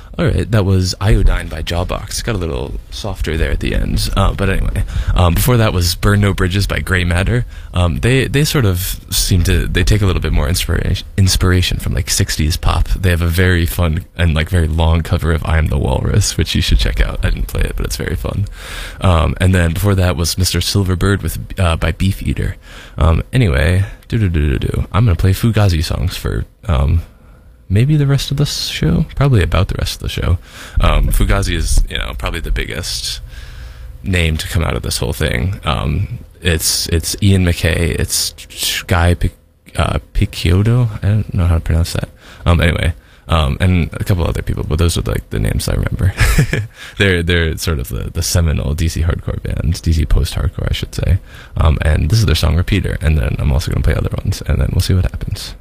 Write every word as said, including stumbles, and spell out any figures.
All right, that was Iodine by Jawbox. Got a little softer there at the end. Uh, but anyway, um, before that was Burn No Bridges by Grey Matter. Um, they they sort of seem to, they take a little bit more inspiration inspiration from like sixties pop. They have a very fun and like very long cover of I Am the Walrus, which you should check out. I didn't play it, but it's very fun. Um, and then before that was Mister Silverbird with uh, by Beef Eater. Um, anyway, do do do do do. I'm gonna play Fugazi songs for. Um, Maybe the rest of the show, probably about the rest of the show. Um, Fugazi is, you know, probably the biggest name to come out of this whole thing. Um, it's it's Ian MacKaye, it's Guy Pic, uh, Picciotto. I don't know how to pronounce that. Um, anyway, um, and a couple other people, but those are like the names I remember. they're they're sort of the, the seminal D C hardcore band, D C post-hardcore, I should say. Um, and this is their song Repeater, and then I'm also going to play other ones, and then we'll see what happens.